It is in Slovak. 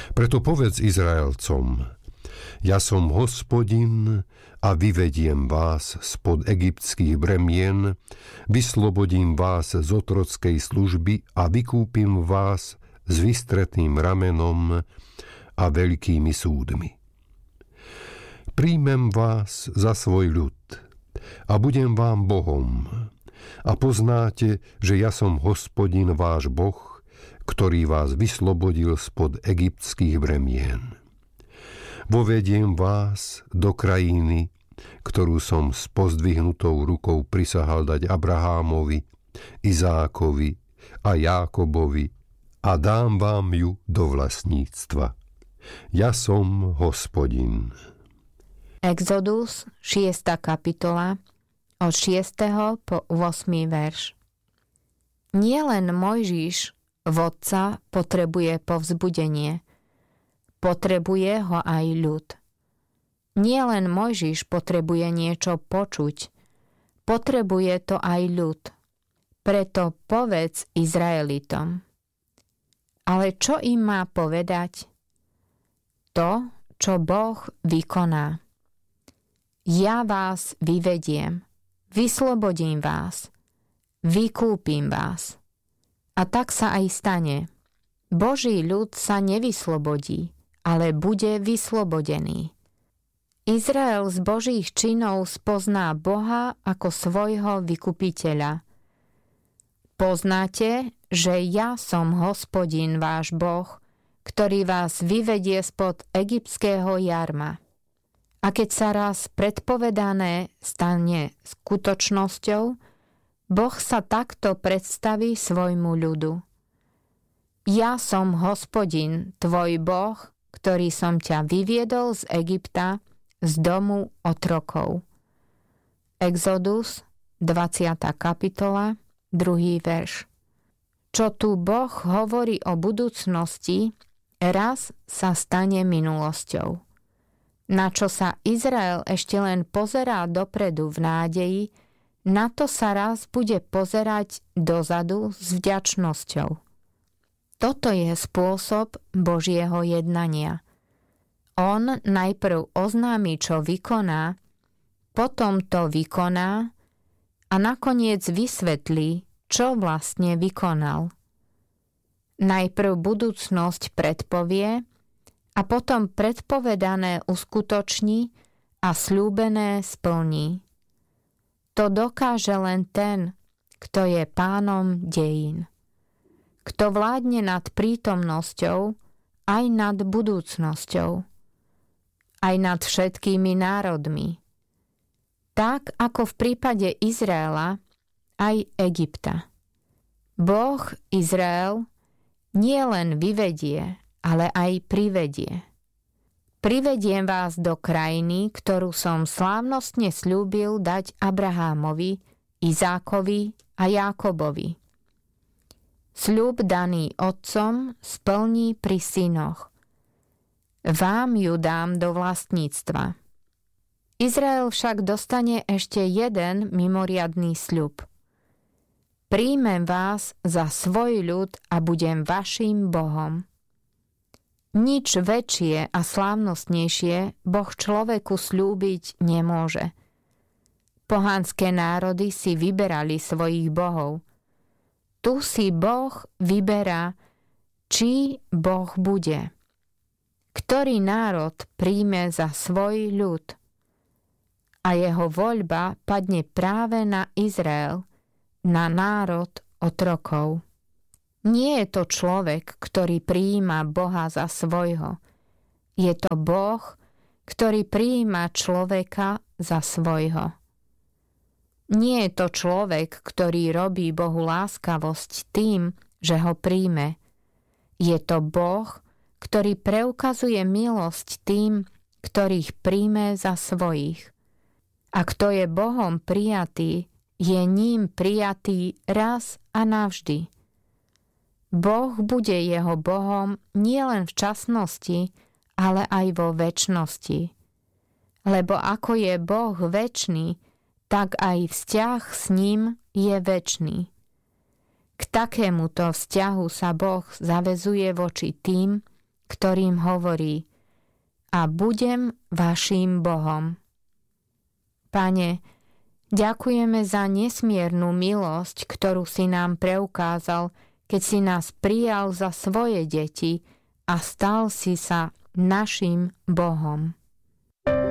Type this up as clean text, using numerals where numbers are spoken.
Preto povedz Izraelcom: Ja som Hospodin a vyvediem vás spod egyptských bremien, vyslobodím vás z otrockej služby a vykúpim vás s vystretným ramenom a veľkými súdmi. Príjmem vás za svoj ľud a budem vám Bohom a poznáte, že ja som Hospodin váš Boh, ktorý vás vyslobodil spod egyptských bremien. Vovediem vás do krajiny, ktorú som s pozdvihnutou rukou prisahal dať Abrahámovi, Izákovi a Jákobovi a dám vám ju do vlastníctva. Ja som Hospodin. Exodus, 6. kapitola, od 6. po 8. verš. Nielen Mojžiš, vodca, potrebuje povzbudenie, potrebuje ho aj ľud. Nielen Mojžiš potrebuje niečo počuť, potrebuje to aj ľud. Preto povedz Izraelitom. Ale čo im má povedať? To, čo Boh vykoná. Ja vás vyvediem, vyslobodím vás, vykúpim vás. A tak sa aj stane. Boží ľud sa nevyslobodí, ale bude vyslobodený. Izrael z Božích činov spozná Boha ako svojho vykupiteľa. Poznáte, že ja som Hospodin váš Boh, ktorý vás vyvedie spod egyptského jarma. A keď sa raz predpovedané stane skutočnosťou, Boh sa takto predstaví svojmu ľudu. Ja som Hospodin, tvoj Boh, ktorý som ťa vyviedol z Egypta, z domu otrokov. Exodus, 20. kapitola, 2. verš. Čo tu Boh hovorí o budúcnosti, raz sa stane minulosťou. Na čo sa Izrael ešte len pozerá dopredu v nádeji, na to sa raz bude pozerať dozadu s vďačnosťou. Toto je spôsob Božieho jednania. On najprv oznámi, čo vykoná, potom to vykoná a nakoniec vysvetlí, čo vlastne vykonal. Najprv budúcnosť predpovie a potom predpovedané uskutoční a sľúbené splní. To dokáže len ten, kto je pánom dejín. Kto vládne nad prítomnosťou aj nad budúcnosťou. Aj nad všetkými národmi. Tak ako v prípade Izraela, aj Egypta. Boh Izrael nie len vyvedie, ale aj privedie. Privediem vás do krajiny, ktorú som slávnostne sľúbil dať Abrahámovi, Izákovi a Jákobovi. Sľub daný otcom splní pri synoch. Vám ju dám do vlastníctva. Izrael však dostane ešte jeden mimoriadny sľub. Príjmem vás za svoj ľud a budem vašim Bohom. Nič väčšie a slávnostnejšie Boh človeku sľúbiť nemôže. Pohanské národy si vyberali svojich bohov. Tu si Boh vyberá, či Boh bude. Ktorý národ príjme za svoj ľud. A jeho voľba padne práve na Izrael, na národ otrokov. Nie je to človek, ktorý prijíma Boha za svojho. Je to Boh, ktorý prijíma človeka za svojho. Nie je to človek, ktorý robí Bohu láskavosť tým, že ho príjme. Je to Boh, ktorý preukazuje milosť tým, ktorých príjme za svojich. A kto je Bohom prijatý, je ním prijatý raz a navždy. Boh bude jeho Bohom nielen v časnosti, ale aj vo večnosti. Lebo ako je Boh večný, tak aj vzťah s ním je večný. K takémuto vzťahu sa Boh zavezuje voči tým, ktorým hovorí: A budem vaším Bohom. Pane, ďakujeme za nesmiernu milosť, ktorú si nám preukázal, keď si nás prijal za svoje deti a stal si sa naším Bohom.